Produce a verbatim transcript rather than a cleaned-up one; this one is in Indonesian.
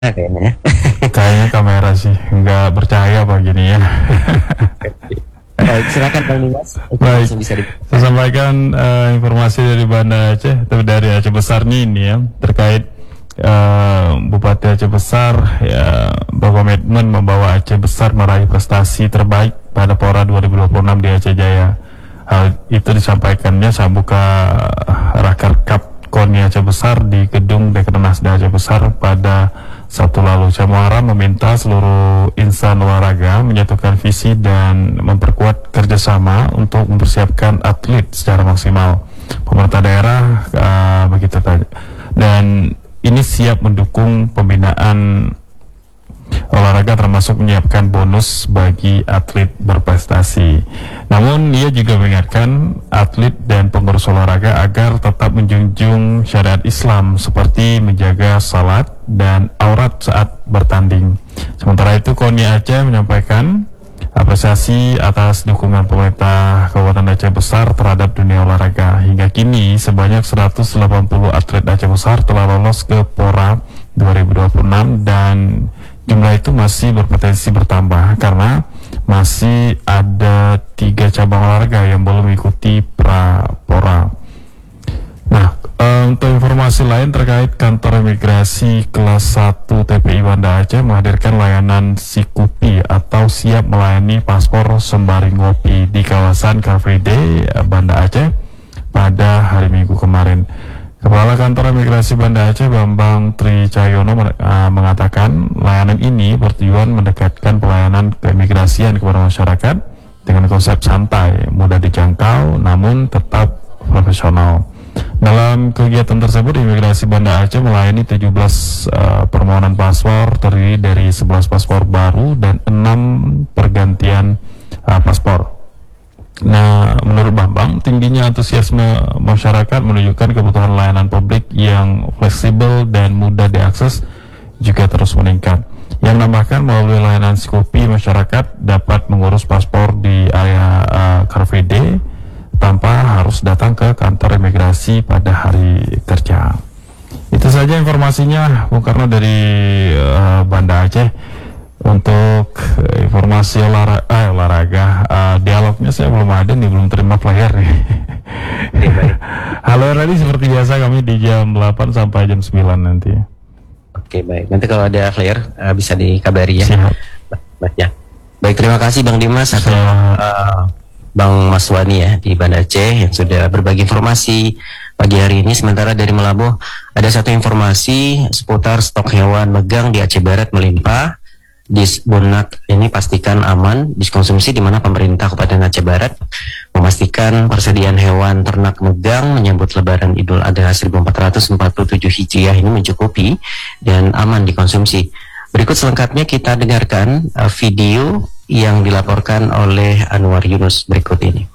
kayaknya. Kayaknya kamera sih, nggak percaya apa gini ya. Baik, silakan Bang Dimas. Baik, Langsung bisa di. saya sampaikan uh, informasi dari Banda Aceh, tapi dari Aceh Besar nih ini ya, terkait uh, Bupati Aceh Besar ya berkomitmen membawa Aceh Besar meraih prestasi terbaik pada Pora dua ribu dua puluh enam di Aceh Jaya. Hal itu disampaikannya saat buka Raker Cup KONI Aceh Besar di gedung Dekrenas Aceh Besar pada Sabtu lalu. Syah Muharam meminta seluruh insan olahraga menyatukan visi dan memperkuat kerjasama untuk mempersiapkan atlet secara maksimal. Pemerintah daerah uh, begitu tadi, dan ini siap mendukung pembinaan olahraga termasuk menyiapkan bonus bagi atlet berprestasi. Namun ia juga mengingatkan atlet dan pengurus olahraga agar tetap menjunjung syariat Islam seperti menjaga salat dan aurat saat bertanding. Sementara itu KONI Aceh menyampaikan apresiasi atas dukungan pemerintah Kabupaten Aceh Besar terhadap dunia olahraga. Hingga kini sebanyak seratus delapan puluh atlet Aceh Besar telah lolos ke Pora dua ribu dua puluh enam dan jumlah itu masih berpotensi bertambah karena masih ada tiga cabang olahraga yang belum mengikuti pra-pora. Nah, um, untuk informasi lain terkait kantor imigrasi kelas satu T P I Banda Aceh menghadirkan layanan Sikupi atau siap melayani paspor sembari ngopi di kawasan Car Free Day Banda Aceh pada hari Minggu kemarin. Kepala Kantor Imigrasi Banda Aceh Bambang Tri Cahyono uh, mengatakan layanan ini bertujuan mendekatkan pelayanan keimigrasian kepada masyarakat dengan konsep santai, mudah dijangkau, namun tetap profesional. Dalam kegiatan tersebut, Imigrasi Banda Aceh melayani tujuh belas uh, permohonan paspor terdiri dari sebelas paspor baru dan enam pergantian uh, paspor. Nah, menurut Bambang, tingginya antusiasme masyarakat menunjukkan kebutuhan layanan publik yang fleksibel dan mudah diakses juga terus meningkat. Yang menambahkan melalui layanan Sikupi, masyarakat dapat mengurus paspor di area uh, Car Free Day tanpa harus datang ke kantor imigrasi pada hari kerja. Itu saja informasinya, Bung Karno dari uh, Banda Aceh. Untuk informasi olahraga, eh, olahraga uh, dialognya saya belum ada nih, belum terima player nih. Halo Radi, seperti biasa kami di jam delapan sampai jam sembilan nanti. Oke, baik. Nanti kalau ada flyer uh, bisa dikabari ya. Siap. Baik, ya. Baik, terima kasih Bang Dimas atau uh, Bang Maswani ya di Banda Aceh yang sudah berbagi informasi pagi hari ini. Sementara dari Melabuh ada satu informasi seputar stok hewan megang di Aceh Barat melimpah. Disbonak ini pastikan aman dikonsumsi, di mana pemerintah Kabupaten Aceh Barat memastikan persediaan hewan ternak megang menyambut Lebaran Idul Adha seribu empat ratus empat puluh tujuh Hijriah ini mencukupi dan aman dikonsumsi. Berikut selengkapnya kita dengarkan uh, video yang dilaporkan oleh Anwar Yunus berikut ini.